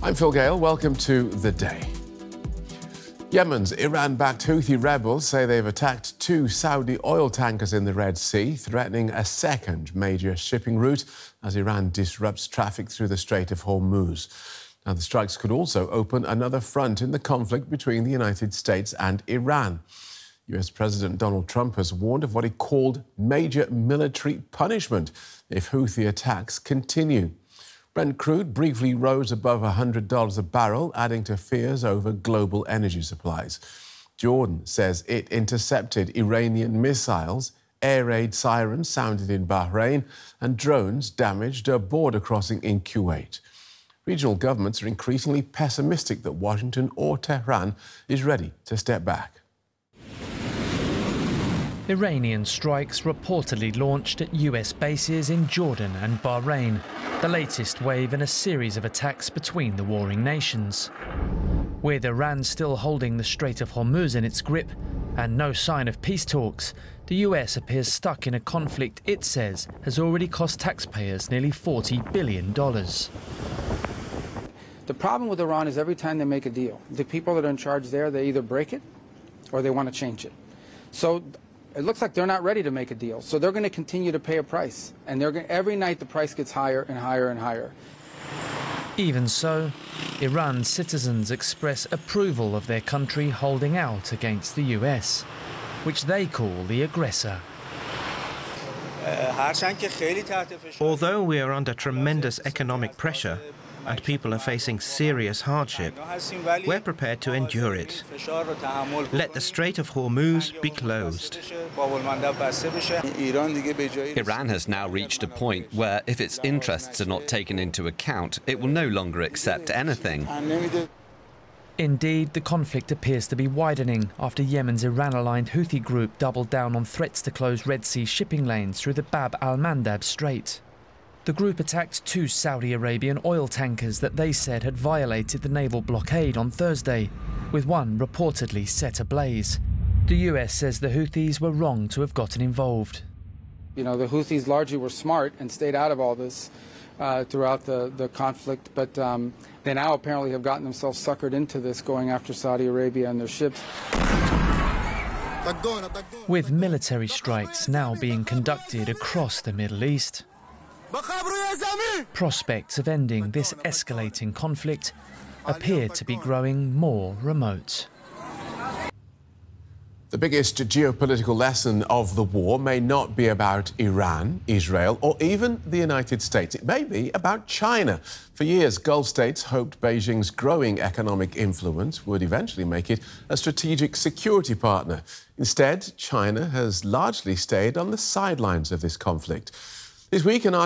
I'm Phil Gale. Welcome to The Day. Yemen's Iran-backed Houthi rebels say they've attacked 2 Saudi oil tankers in the Red Sea, threatening a second major shipping route as Iran disrupts traffic through the Strait of Hormuz. Now, the strikes could also open another front in the conflict between the United States and Iran. US President Donald Trump has warned of what he called major military punishment if Houthi attacks continue. Brent crude briefly rose above $100 a barrel, adding to fears over global energy supplies. Jordan says it intercepted Iranian missiles, air raid sirens sounded in Bahrain, and drones damaged a border crossing in Kuwait. Regional governments are increasingly pessimistic that Washington or Tehran is ready to step back. Iranian strikes reportedly launched at US bases in Jordan and Bahrain, the latest wave in a series of attacks between the warring nations. With Iran still holding the Strait of Hormuz in its grip and no sign of peace talks, the US appears stuck in a conflict it says has already cost taxpayers nearly $40 billion. The problem with Iran is every time they make a deal, the people that are in charge there, they either break it or they want to change it. So it looks like they're not ready to make a deal. So they're going to continue to pay a price. And every night the price gets higher and higher and higher. Even so, Iran's citizens express approval of their country holding out against the US, which they call the aggressor. Although we are under tremendous economic pressure and people are facing serious hardship, we're prepared to endure it. Let the Strait of Hormuz be closed. Iran has now reached a point where, if its interests are not taken into account, it will no longer accept anything. Indeed, the conflict appears to be widening after Yemen's Iran-aligned Houthi group doubled down on threats to close Red Sea shipping lanes through the Bab al-Mandab Strait. The group attacked 2 Saudi Arabian oil tankers that they said had violated the naval blockade on Thursday, with one reportedly set ablaze. The US says the Houthis were wrong to have gotten involved. You know, the Houthis largely were smart and stayed out of all this throughout the conflict, but they now apparently have gotten themselves suckered into this, going after Saudi Arabia and their ships. With military strikes now being conducted across the Middle East, prospects of ending this escalating conflict appear to be growing more remote. The biggest geopolitical lesson of the war may not be about Iran, Israel, or even the United States. It may be about China. For years, Gulf states hoped Beijing's growing economic influence would eventually make it a strategic security partner. Instead, China has largely stayed on the sidelines of this conflict. This week, an